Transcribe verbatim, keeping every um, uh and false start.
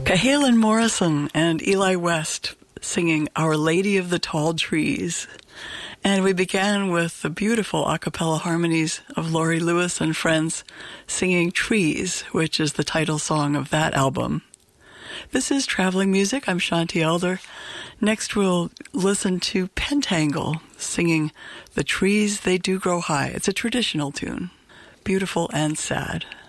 Cahalan Morrison and Eli West singing Our Lady of the Tall Trees. And we began with the beautiful a cappella harmonies of Laurie Lewis and friends singing Trees, which is the title song of that album. This is Traveling Music. I'm Shanti Elder. Next we'll listen to Pentangle singing The Trees They Do Grow High. It's a traditional tune, beautiful and sad.